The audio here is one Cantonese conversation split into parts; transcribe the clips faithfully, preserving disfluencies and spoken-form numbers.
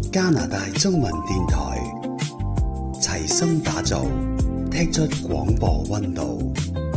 加拿大中文電台，齊心打造，踢出廣播溫度。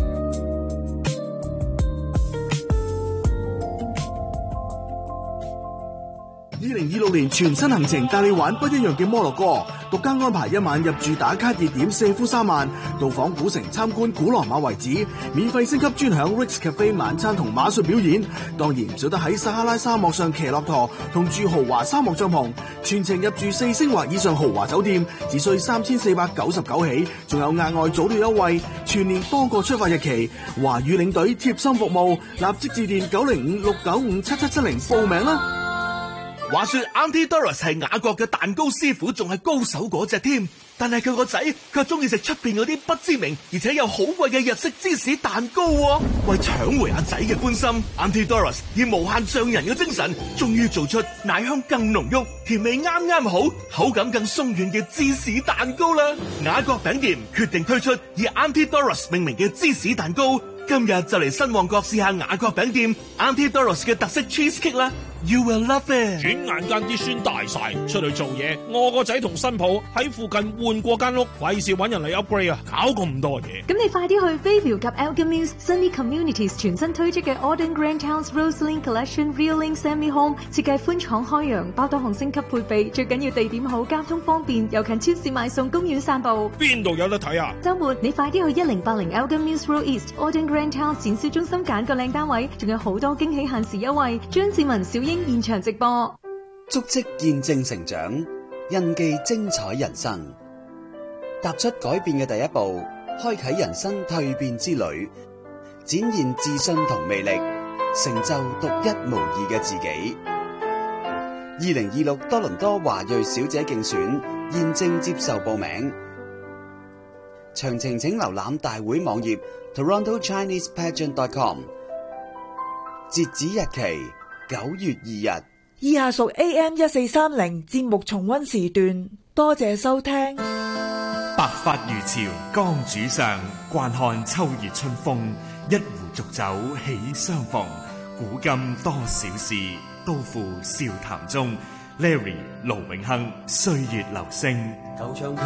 二零二六年全新行程帶你玩不一樣嘅摩洛哥，獨家安排一晚入住打卡熱點舍夫沙曼，到訪古城參觀古羅馬遺址，免費升級專享 Rick's Cafe 晚餐同馬術表演，當然唔少得喺撒哈拉沙漠上騎駱駝同住豪華沙漠帳篷，全程入住四星或以上豪華酒店，只需三千四百九十九起，仲有額外早鳥優惠，全年多個出發日期，華語領隊貼心服務，立即致電九零五六九五七七七零報名啦！話說 Auntie Doris 係雅閣嘅蛋糕師傅，仲係高手嗰隻添。但係佢個仔卻中意食出邊嗰啲不知名而且又好貴嘅日式芝士蛋糕喎。為搶回阿仔嘅歡心 ，Auntie Doris 以無限匠人嘅精神，終於做出奶香更濃郁、甜味啱啱好、口感更鬆軟嘅芝士蛋糕啦。雅閣餅店決定推出以 Auntie Doris 命名嘅芝士蛋糕。今日就嚟新旺角試下雅閣餅店 Auntie Doris 嘅特色 cheesecake 啦 ，You will love it。 轉眼間啲孫大晒，出去做嘢，我個仔同新抱喺附近換過間屋，費事揾人嚟 upgrade 啊，搞咁多嘢。 咁你快啲去 Bayview 及 Elgin Mills Sunny Communities 全新推出嘅 Auden Grand Towns Roseland Collection Real Link Semi Home， 設計寬敞開揚，包多項升級配備，最緊要地點好，交通方便，又近超市買餸、公園散步。 邊度有得睇啊？ 週末你快啲去一零八零 Elgin Mills Road East Auden Grand Town 展銷中心揀個靚單位，仲有好多驚喜限時優惠。張志文、小英現場直播， 足跡見證成長，印記精彩人生。踏出改變嘅第一步，開啟人生蛻變之旅，展現自信同魅力，成就獨一無二嘅自己。二零二六多倫多華裔小姐競選現正接受報名，詳情請瀏覽大會網頁 Toronto Chinese Pageant dot com， 截止日期九月二日。 以下屬 A M 一四三零節目重溫時段，多謝收聽。 白髮如潮江渚上，慣看秋月春風，一壺濁酒喜相逢。古今多少事，都付笑談中。Larry 盧永亨，歲月留聲。